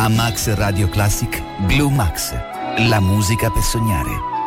A Max Radio Classic Blue Max, la musica per sognare.